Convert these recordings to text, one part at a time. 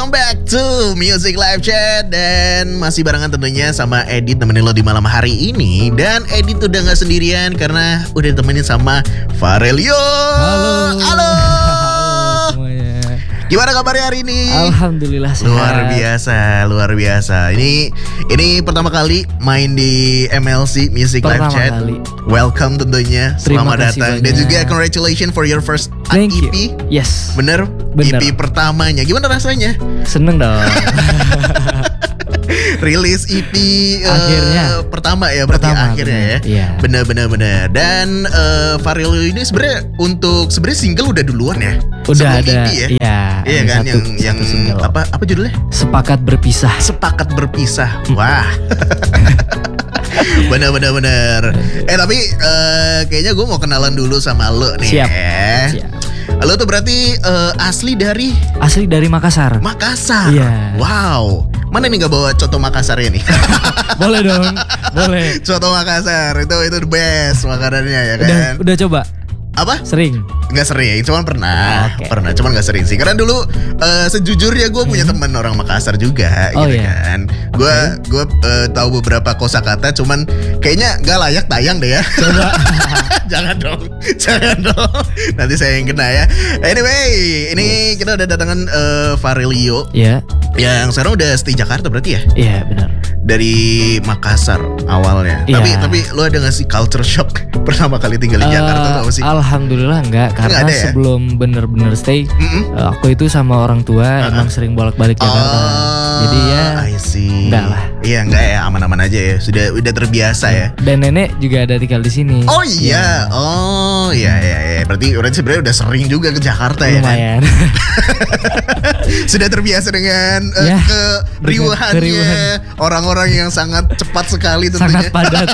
Welcome back to Music Live Chat. Dan masih barengan tentunya sama Edit nemenin lo di malam hari ini. Dan Edit udah gak sendirian karena udah ditemenin sama Farelio. Halo. Halo Semuanya. Gimana kabarnya hari ini? Alhamdulillah sehat. Luar biasa. Ini pertama kali main di MLC Music Live Chat. Kali. Welcome tentunya. Terima Selamat kasih datang. banyak. Dan juga congratulations for your first Thank EP. you. Yes. Bener? EP pertamanya. Gimana rasanya? Seneng dong. Rilis EP Akhirnya. pertama ya berarti Pertama, akhirnya bener. ya. Iya. Bener. Dan Farelio ini sebenarnya sebenarnya single udah duluan ya. Udah Sebelum ada. EP ya. Iya. Iya kan satu yang single. apa judulnya? Sepakat berpisah. Sepakat berpisah. Wah. Bener. Tapi kayaknya gue mau kenalan dulu sama lo nih. Siap. Lo tuh berarti asli dari Makassar. Makassar. Iya. Wow. Mana nih gak bawa coto Makassar ya nih? Boleh dong. Boleh. Coto Makassar itu the best makanannya ya kan. Udah coba. Apa? Sering. Nggak sering, cuman pernah, Oke. cuman nggak sering sih. Karena dulu sejujurnya gue punya teman orang Makassar juga, Oh, gitu iya. kan. Gue tahu beberapa kosakata, cuman kayaknya nggak layak tayang deh ya. Coba. jangan dong. Nanti saya yang kena ya. Anyway, ini kita udah datangan Farelio Iya. yang sekarang udah stay Jakarta berarti ya. Iya benar. Dari Makassar awalnya. Iya. Tapi lo ada gak sih culture shock pertama kali tinggal di Jakarta tau sih? Alhamdulillah enggak. Karena Nggak ada ya? sebelum bener-bener stay, aku itu sama orang tua emang sering bolak-balik Jakarta. Jadi ya I see. enggak lah. Iya enggak ya, aman-aman aja ya. Udah terbiasa ya. Dan nenek juga ada tinggal di sini. Oh iya. Oh iya. Berarti sebenarnya udah sering juga ke Jakarta ya. Kan? Lumayan. Sudah terbiasa dengan Ya, keriuhannya keriuhan. orang-orang yang sangat cepat sekali tentunya. Sangat padat.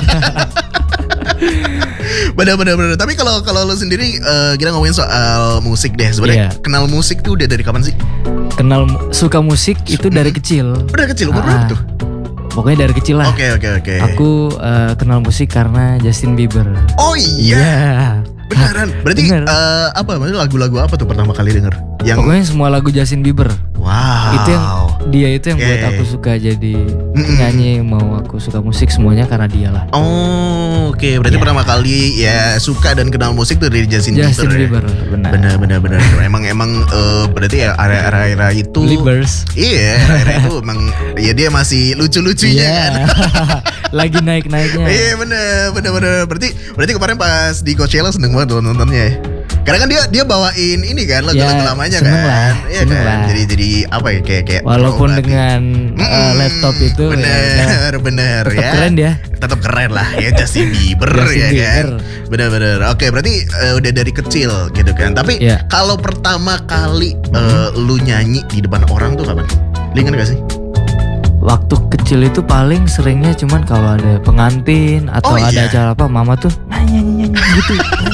Bener. Tapi kalau lo sendiri kita ngomongin soal musik deh. Sebenarnya Iya. kenal musik tuh udah dari kapan sih? Suka musik itu dari kecil. Udah kecil, umur berapa tuh? Pokoknya dari kecil lah. Oke. Aku kenal musik karena Justin Bieber. Oh iya. Iya. Beneran. Berarti Bener. apa? Maksudnya lagu-lagu apa tuh pertama kali denger? Yang Pokoknya semua lagu Justin Bieber. wow. Dia itu yang buat Oke. aku suka jadi nyanyi, mau aku suka musik semuanya karena dia lah. Oh, oke. Berarti Iya. pertama kali ya suka dan kenal musik tuh dari Justin Bieber. Benar. Bener. emang berarti ya era itu. Liebers. Iya, era itu emang ya dia masih lucu-lucunya kan. Lagi naik-naiknya. Iya bener. Berarti kemarin pas di Coachella seneng banget tuh nontonnya ya. Karena kan dia bawain ini kan lagu-lagu Ya, lamanya seneng kan. lah, Iya seneng kan. lah. Jadi apa ya kayak Walaupun throwback. dengan laptop itu bener tetap ya. keren dia. Tetap keren lah ya Justin Bieber Justin ya kan. Bieber. Bener. Oke, berarti udah dari kecil gitu kan. Tapi Iya. kalau pertama kali lu nyanyi di depan orang tuh kapan? Lu ingat gak sih? Waktu kecil itu paling seringnya cuman kalau ada pengantin atau Oh, ada iya. acara apa, mama tuh nyanyi gitu.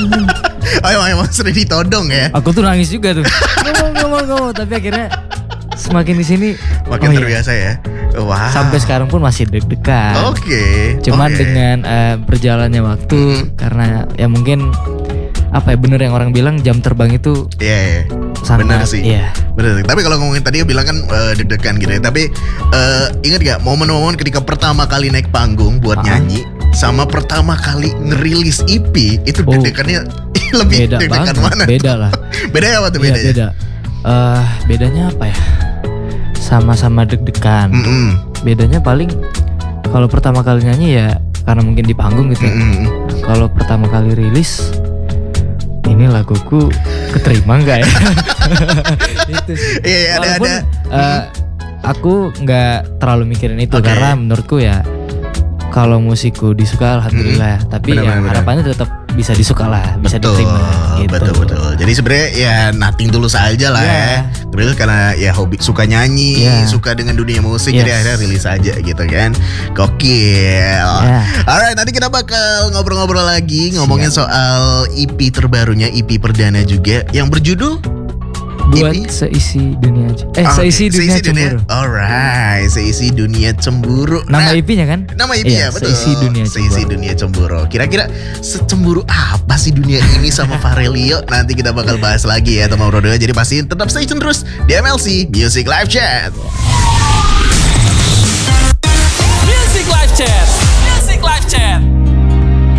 Oh emang sering ditodong ya. Aku tuh nangis juga tuh. Gak mau. Tapi akhirnya semakin di sini Makin oh iya. terbiasa ya. Wah. Sampai sekarang pun masih deg-degan. Oke. Cuman oke. dengan berjalannya waktu karena ya mungkin apa ya, bener yang orang bilang jam terbang itu Iya. sangat Bener sih. iya. Bener. Tapi kalau ngomongin tadi bilang kan deg-degan gitu ya. Tapi ingat gak momen-momen ketika pertama kali naik panggung buat nyanyi sama pertama kali ngerilis EP itu Oh. deg-degannya lebih Beda deg-degan banget. mana? Beda lah. Bedanya apa tuh Iya, bedanya? beda. Bedanya apa ya? Sama-sama deg-degan. Bedanya paling kalau pertama kali nyanyi ya karena mungkin di panggung gitu. Kalau pertama kali rilis, ini laguku keterima nggak ya? Itu sih. Iya, Walaupun, ada. aku nggak terlalu mikirin itu Oke. karena menurutku ya kalau musikku disuka alhamdulillah. Tapi ya Benar. harapannya tetap bisa disuka lah, bisa diterima. Gitu. Betul. Jadi sebenarnya ya nothing tulus aja lah Iya. ya. Terus karena ya hobi suka nyanyi, Iya. suka dengan dunia musik, Yes. jadi akhirnya rilis aja gitu kan. Gokil. Ya. Alright, nanti kita bakal ngobrol-ngobrol lagi ngomongin soal EP terbarunya, EP perdana juga yang berjudul Buat seisi dunia seisi dunia cemburu. Alright, seisi dunia cemburu. Nama IP-nya kan? Nama IP-nya betul. Seisi dunia cemburu. Kira-kira secemburu apa sih dunia ini sama Farelio? Nanti kita bakal bahas lagi ya teman Bro. Jadi pastiin tetap stay tune terus di MLC Music Live Chat.